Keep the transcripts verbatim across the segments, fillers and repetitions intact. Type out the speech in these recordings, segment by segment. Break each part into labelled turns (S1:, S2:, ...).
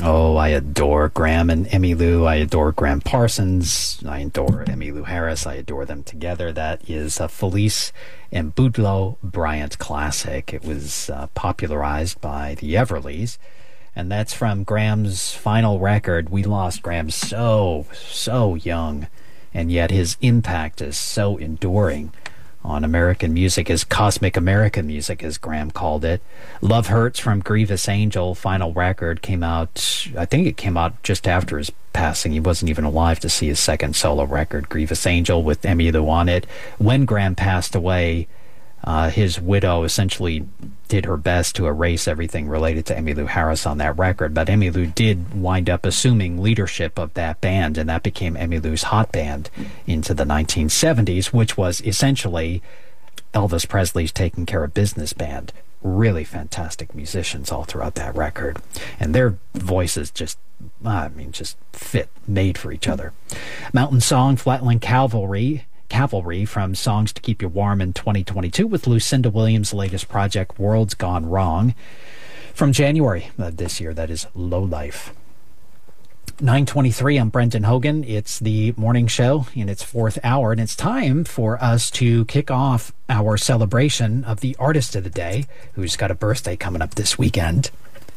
S1: Oh, I adore Graham and Emmylou. I adore Graham Parsons. I adore Emmylou Harris. I adore them together. That is a Felice and Boudleaux Bryant classic. It was uh, popularized by the Everlys, and that's from Graham's final record. We lost Graham so, so young, and yet his impact is so enduring on American music, as cosmic American music, as Graham called it. Love Hurts from Grievous Angel, final record, came out, I think it came out just after his passing. He wasn't even alive to see his second solo record, Grievous Angel, with Emmylou on it. When Graham passed away, uh, his widow essentially did her best to erase everything related to Emmylou Harris on that record, but Emmylou did wind up assuming leadership of that band, and that became Emmylou's hot band into the nineteen seventies, which was essentially Elvis Presley's Taking Care of Business band. Really fantastic musicians all throughout that record, and their voices just, I mean, just fit, made for each other. Mountain Song, Flatland Cavalry, Cavalry from Songs to Keep You Warm in twenty twenty-two with Lucinda Williams' latest project, World's Gone Wrong, from January of this year. That is Low Life. nine twenty-three, I'm Brendan Hogan. It's the morning show in its fourth hour, and it's time for us to kick off our celebration of the artist of the day, who's got a birthday coming up this weekend.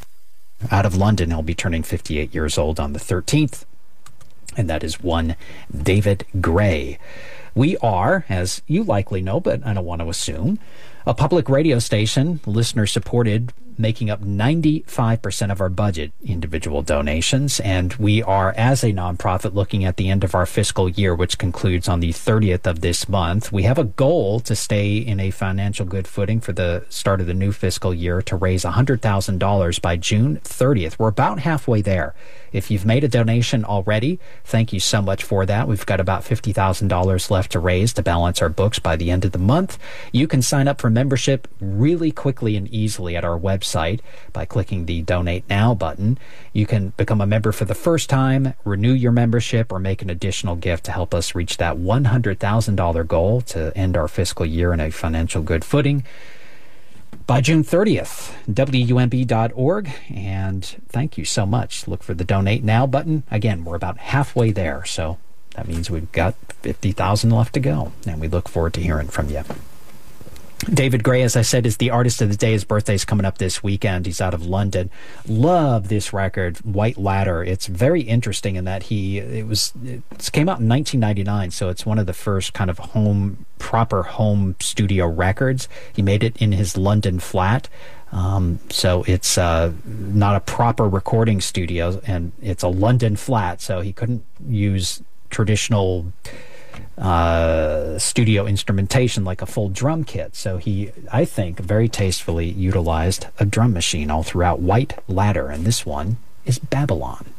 S1: Out of London, he'll be turning fifty-eight years old on the thirteenth, and that is one David Gray. We are, as you likely know, but I don't want to assume, a public radio station, listener-supported, making up ninety-five percent of our budget, individual donations, and we are, as a nonprofit, looking at the end of our fiscal year, which concludes on the thirtieth of this month. We have a goal to stay in a financial good footing for the start of the new fiscal year, to raise one hundred thousand dollars by June thirtieth. We're about halfway there. If you've made a donation already, thank you so much for that. We've got about fifty thousand dollars left to raise to balance our books by the end of the month. You can sign up for membership really quickly and easily at our website by clicking the Donate Now button. You can become a member for the first time, renew your membership, or make an additional gift to help us reach that one hundred thousand dollars goal to end our fiscal year in a financial good footing by June thirtieth. W U M B dot org, and thank you so much. Look for the Donate Now button. Again, we're about halfway there, so that means we've got fifty thousand left to go, and we look forward to hearing from you. David Gray, as I said, is the artist of the day. His birthday's coming up this weekend. He's out of London. Love this record, White Ladder. It's very interesting in that he, it was, it came out in nineteen ninety-nine, so it's one of the first kind of home, proper home studio records. He made it in his London flat. Um, so it's uh, not a proper recording studio, and it's a London flat, so he couldn't use traditional uh, studio instrumentation like a full drum kit. So he, I think, very tastefully utilized a drum machine all throughout. White Ladder, and this one is Babylon.